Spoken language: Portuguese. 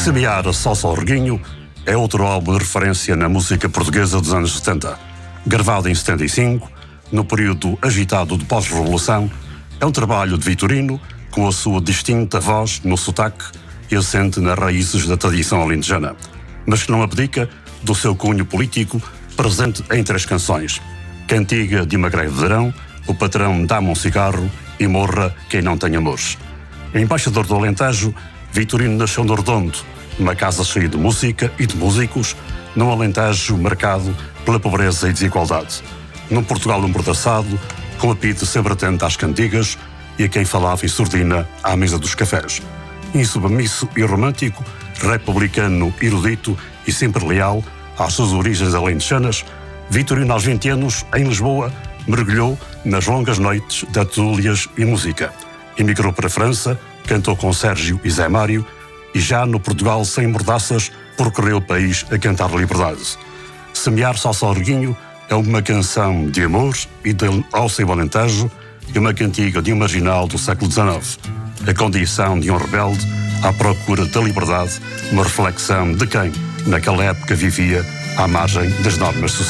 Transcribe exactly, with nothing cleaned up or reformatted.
Semear a Salsa ao Reguinho é outro álbum de referência na música portuguesa dos anos setenta. Gravado em setenta e cinco, no período agitado de pós-revolução, é um trabalho de Vitorino com a sua distinta voz no sotaque e assente nas raízes da tradição alentejana, mas que não abdica do seu cunho político presente em três canções: Cantiga de uma greve de verão, O patrão dá-me um cigarro e Morra quem não tem amores. Embaixador do Alentejo, Vitorino nasceu no Redondo, numa casa cheia de música e de músicos, num Alentejo marcado pela pobreza e desigualdade. Num Portugal amordaçado, com a pite sempre atenta às cantigas e a quem falava em surdina à mesa dos cafés. Insubmisso e romântico, republicano, erudito e sempre leal às suas origens alentejanas, Vitorino, aos vinte anos, em Lisboa, mergulhou nas longas noites de tertúlias e música. Emigrou para a França, cantou com Sérgio e Zé Mário, e já no Portugal sem mordaças, percorreu o país a cantar liberdade. Semear Salsa ao Reguinho é uma canção de amor e de ao seu Alentejo e uma cantiga de um marginal do século dezenove. A condição de um rebelde à procura da liberdade, uma reflexão de quem, naquela época, vivia à margem das normas sociais.